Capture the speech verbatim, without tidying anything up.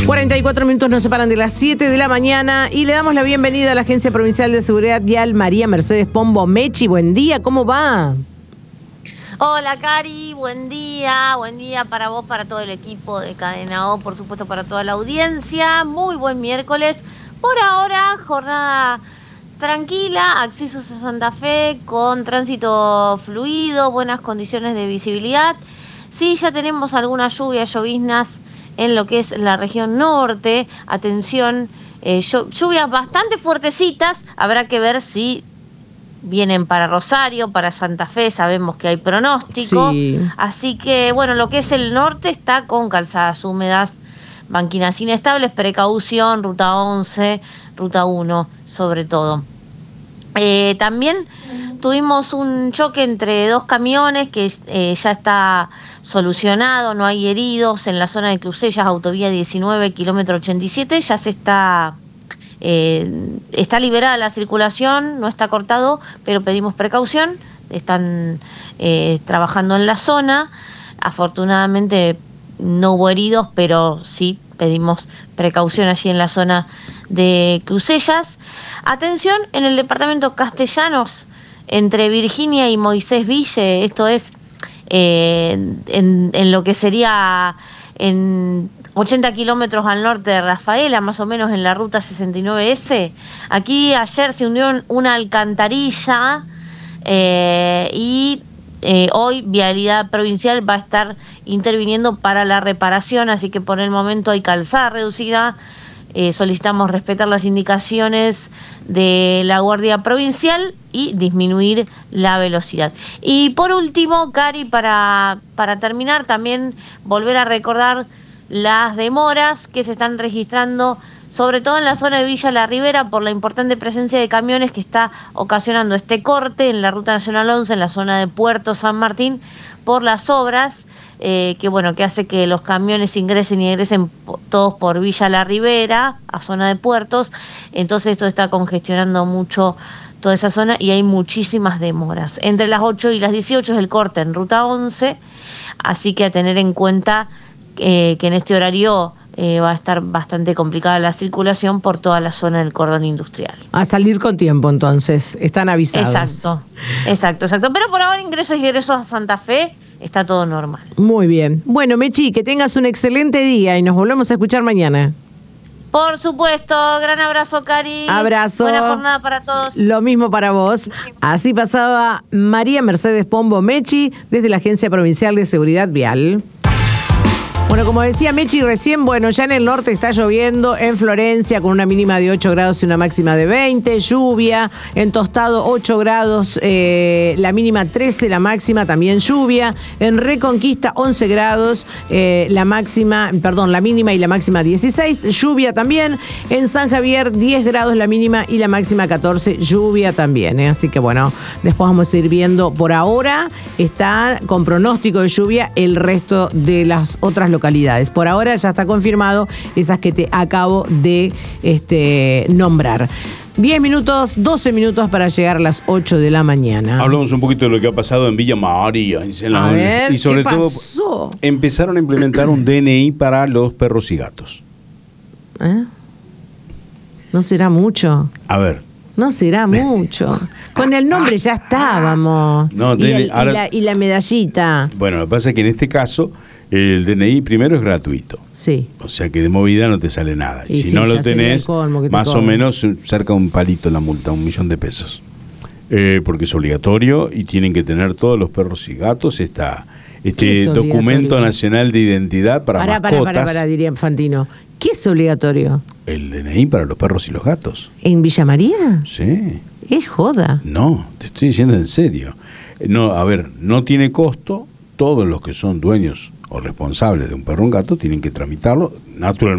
cuarenta y cuatro minutos nos separan de las siete de la mañana y le damos la bienvenida a la Agencia Provincial de Seguridad Vial, María Mercedes Pombo. Mechi, buen día, ¿cómo va? Hola, Cari, buen día, buen día para vos, para todo el equipo de Cadena O, por supuesto para toda la audiencia. Muy buen miércoles. Por ahora, jornada tranquila, accesos a Santa Fe con tránsito fluido, buenas condiciones de visibilidad. Sí, ya tenemos algunas lluvias, lloviznas en lo que es la región norte. Atención, eh, lluvias bastante fuertecitas. Habrá que ver si vienen para Rosario, para Santa Fe, sabemos que hay pronóstico. Sí. Así que, bueno, lo que es el norte está con calzadas húmedas, banquinas inestables, precaución, ruta once, ruta uno, sobre todo. Eh, también tuvimos un choque entre dos camiones que eh, ya está solucionado, no hay heridos en la zona de Crucellas, autovía diecinueve, kilómetro ochenta y siete, ya se está, eh, está liberada la circulación, no está cortado, pero pedimos precaución, están eh, trabajando en la zona, afortunadamente no hubo heridos, pero sí pedimos precaución allí en la zona de Crucellas. Atención, en el departamento Castellanos, entre Virginia y Moisés Ville, esto es eh, en, en lo que sería en ochenta kilómetros al norte de Rafaela, más o menos en la ruta sesenta y nueve ese. Aquí ayer se hundió una alcantarilla eh, y eh, hoy Vialidad Provincial va a estar interviniendo para la reparación, así que por el momento hay calzada reducida. Eh, solicitamos respetar las indicaciones de la Guardia Provincial y disminuir la velocidad. Y por último, Cari, para, para terminar, también volver a recordar las demoras que se están registrando, sobre todo en la zona de Villa La Ribera, por la importante presencia de camiones que está ocasionando este corte en la Ruta Nacional once, en la zona de Puerto San Martín, por las obras. Eh, que bueno, que hace que los camiones ingresen y egresen todos por Villa La Ribera, a zona de puertos. Entonces esto está congestionando mucho toda esa zona y hay muchísimas demoras. Entre las ocho y las dieciocho es el corte en ruta once, así que a tener en cuenta eh, que en este horario eh, va a estar bastante complicada la circulación por toda la zona del cordón industrial. A salir con tiempo entonces, están avisados. Exacto, exacto, exacto. Pero por ahora ingresos y egresos a Santa Fe está todo normal. Muy bien. Bueno, Mechi, que tengas un excelente día y nos volvemos a escuchar mañana. Por supuesto. Gran abrazo, Cari. Abrazo. Buena jornada para todos. Lo mismo para vos. Así pasaba María Mercedes Pombo Mechi desde la Agencia Provincial de Seguridad Vial. Bueno, como decía Mechi recién, bueno, ya en el norte está lloviendo, en Florencia con una mínima de ocho grados y una máxima de veinte, lluvia, en Tostado ocho grados, eh, la mínima trece, la máxima también lluvia, en Reconquista once grados, eh, la máxima, perdón, la mínima y la máxima dieciséis, lluvia también, en San Javier diez grados la mínima y la máxima catorce, lluvia también, ¿eh? Así que bueno, después vamos a ir viendo, por ahora está con pronóstico de lluvia el resto de las otras localidades. Localidades. Por ahora ya está confirmado esas que te acabo de este, nombrar. diez minutos, doce minutos para llegar a las ocho de la mañana. Hablamos un poquito de lo que ha pasado en Villa María. En la, a ver, y sobre ¿qué pasó? todo empezaron a implementar un D N I para los perros y gatos. ¿Eh? ¿No será mucho? A ver. No será mucho. Con el nombre ya estábamos. No, y, el, ahora, y, la, y la medallita. Bueno, lo que pasa es que en este caso el D N I primero es gratuito. Sí. O sea que de movida no te sale nada. Y, y si sí, no lo tenés, colmo, más o menos cerca de un palito la multa, un millón de pesos. Eh, porque es obligatorio y tienen que tener todos los perros y gatos esta, este documento nacional de identidad para pará, mascotas. Para, para, para, diría Fantino. ¿Qué es obligatorio? El D N I para los perros y los gatos. ¿En Villa María? Sí. Es joda. No, te estoy diciendo en serio. No, a ver, no tiene costo. Todos los que son dueños o responsables de un perro o un gato tienen que tramitarlo, naturalmente.